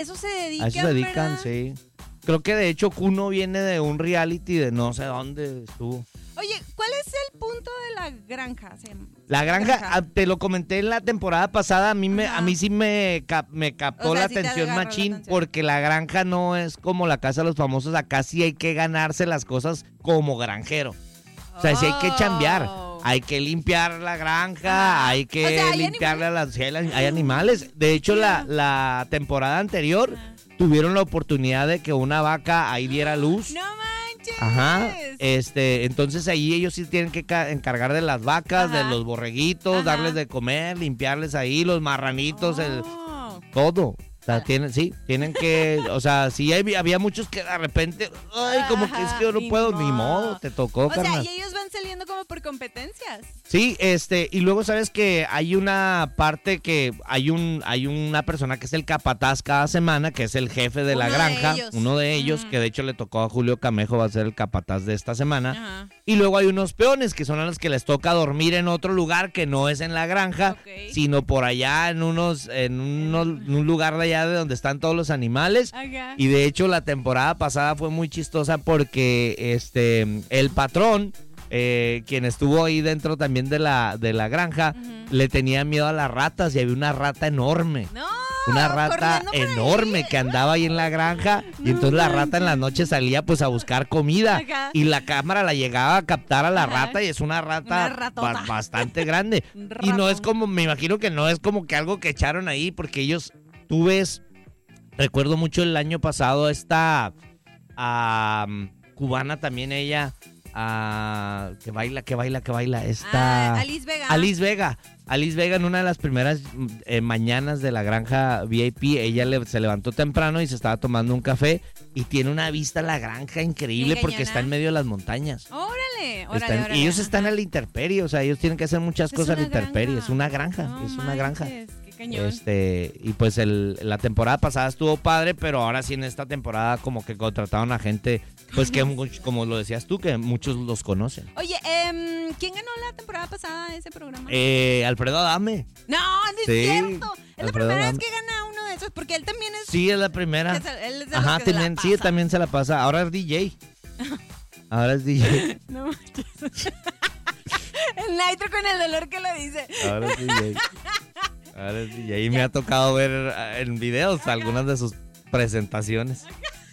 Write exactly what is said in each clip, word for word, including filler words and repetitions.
Eso se dedican, A eso se dedican, ¿verdad? sí. Creo que de hecho Kuno viene de un reality de no sé dónde estuvo. Oye, ¿cuál es el punto de la granja? Se llama- La granja, ah, te lo comenté en la temporada pasada, a mí me, Ajá. a mí sí me, cap- me captó O sea, la sí te atención agarró la machín, atención. porque la granja no es como la casa de los famosos, acá sí hay que ganarse las cosas como granjero. O sea, sí hay que chambear, Oh. hay que limpiar la granja, Ajá. hay que O sea, ¿hay limpiarle a las... sí, hay, hay animales. De hecho, la, la temporada anterior Ajá. tuvieron la oportunidad de que una vaca ahí diera luz. ¡No manches! Ajá, este, entonces ahí ellos sí tienen que ca- encargar de las vacas, Ajá. de los borreguitos, Ajá. darles de comer, limpiarles ahí los marranitos, el Oh. todo. O sea, Ah. tienen, sí, tienen que, o sea, sí hay- había muchos que de repente, ay, como que es que yo no Ajá, puedo, ni ni modo. modo, te tocó, O sea, carnal. y ellos van saliendo como por competencias. Sí, este, y luego sabes que hay una parte que hay un, hay una persona que es el capataz cada semana, que es el jefe de la Uno de granja, ellos. uno de ellos, Mm. que de hecho le tocó a Julio Camejo, va a ser el capataz de esta semana. Ajá. Y luego hay unos peones que son a los que les toca dormir en otro lugar que no es en la granja, Ok. sino por allá en unos, en unos- en un lugar de allá de donde están todos los animales. Ajá. Y de hecho la temporada pasada fue muy chistosa porque este el patrón, eh, quien estuvo ahí dentro también de la, de la granja, Ujú. le tenía miedo a las ratas y había una rata enorme. No, Una rata corriendo por ahí. enorme que andaba ahí en la granja y No entonces la rata en manches. la noche salía pues a buscar comida Ajá. y la cámara la llegaba a captar a la Ajá. rata y es una rata Una ratota. ba- bastante grande. Un Y no es ratón. como, me imagino que no es como que algo que echaron ahí porque ellos, tú ves, recuerdo mucho el año pasado esta ah, cubana también ella, ah, que baila, que baila, que baila, esta... Ah, Alice Vega. Alice Vega. Alice Vega en una de las primeras eh, mañanas de la granja V I P, ella le- se levantó temprano y se estaba tomando un café y tiene una vista a la granja increíble Bien porque cañona. está en medio de las montañas. Órale, órale, Están- órale. y ellos están a Ajá. la intemperie, o sea, ellos tienen que hacer muchas Es cosas a la una intemperie, granja. es una granja, No es una granja. manches, qué cañón. Este, y pues el, la temporada pasada estuvo padre, pero ahora sí en esta temporada como que contrataron a gente, pues que much- como lo decías tú, que muchos los conocen. Oye, em, ¿quién ganó la temporada pasada ese programa? Eh, Alfredo Adame. no, no es sí, cierto. Es la Alfredo primera Adame. vez que gana uno de esos, porque él también es... Sí, es la primera. que se- él es de los Ajá, que se la también, sí, pasa. también se la pasa. Ahora es D J. Ahora es D J. No manches. El Nitro con el dolor que lo dice. Ahora es D J. Ahora es D J. Y me ha tocado ver eh, en videos algunas de sus presentaciones.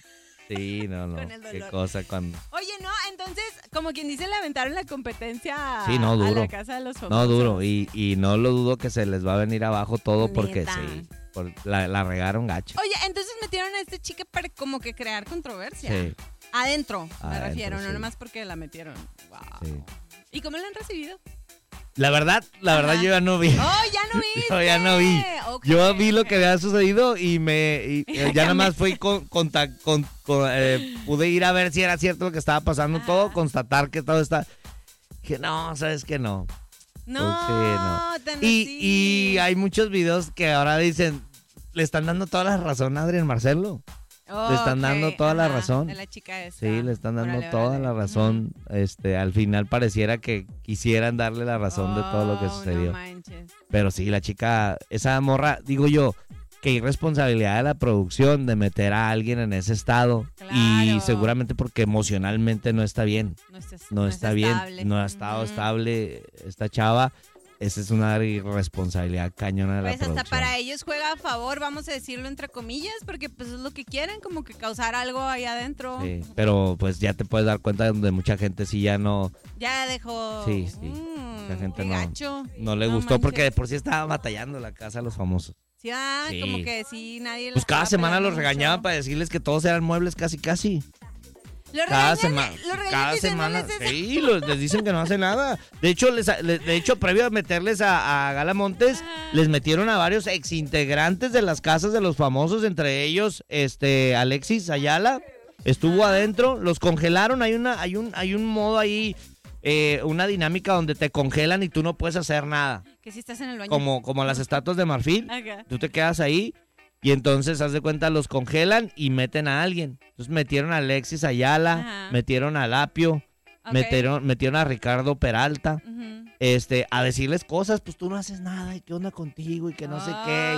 Sí, no, no. Con el Qué dolor. cosa cuando... Oye, no, entonces, como quien dice, le aventaron la competencia Sí, no, a duro. la casa de los famosos. No, duro. Y, y no lo dudo que se les va a venir abajo todo porque Neta. sí. por- la, la regaron gacho. Oye, entonces metieron a esta chica para como que crear controversia. Sí, Adentro, me Adentro, refiero, no sí. nomás porque la metieron. Wow. sí. ¿Y cómo la han recibido? La verdad, la verdad Ajá. yo ya no vi. ¡Oh, ya no vi! Yo ya no vi. Yo vi lo que había sucedido y me y, eh, ya nada más fui con, contac- con- con, eh, pude ir a ver si era cierto lo que estaba pasando, Ajá. todo, constatar que todo está. Que no, sabes que no. No, Pues sí, no. tan Y, así. y hay muchos videos que ahora dicen, le están dando toda la razón a Adrián Marcelo. Oh, le están dando ok, toda la ajá, razón. de la chica esta. Sí, le están dando Órale, toda órale. la razón. Este, al final pareciera que quisieran darle la razón de todo lo que Oh, sucedió. No manches. Pero sí, la chica, esa morra, digo yo, qué irresponsabilidad de la producción de meter a alguien en ese estado. Y Claro. seguramente porque emocionalmente no está bien. No está, No, está, bien, estable. no ha estado Ujú. estable esta chava. Esa es una irresponsabilidad cañona de la Pues hasta producción. para ellos juega a favor, vamos a decirlo entre comillas, porque pues es lo que quieren, como que causar algo ahí adentro. Sí, pero pues ya te puedes dar cuenta de donde mucha gente sí ya no, Ya dejó. Sí, sí. Mm, Mucha gente qué no- gacho. no le No gustó porque de manches. por sí estaba batallando la casa de los famosos. Sí, ah, Sí. como que sí, nadie. la Pues cada estaba semana pelando los regañaban mucho. para decirles que todos eran muebles casi casi. Los Cada regañan, semana. los regañan Cada diciéndoles semana. eso. Sí, los- les dicen que no hacen nada. De hecho, les, le- de hecho previo a meterles a, a Gala Montes, Ajá. les metieron a varios exintegrantes de las casas de los famosos, entre ellos este Alexis Ayala. Estuvo adentro, los congelaron. Hay una, hay un, hay un modo ahí, eh, una dinámica donde te congelan y tú no puedes hacer nada. Que si estás en el baño. Como, como las estatuas de marfil. Ajá. Tú te quedas ahí y entonces, haz de cuenta, los congelan y meten a alguien. Entonces metieron a Alexis Ayala, Ajá. metieron a Lapio, Ok. metieron, metieron a Ricardo Peralta, Ujú. este, a decirles cosas, pues tú no haces nada, y qué onda contigo, y que no sé qué.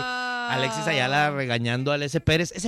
Alexis Ayala regañando al S. Pérez. S.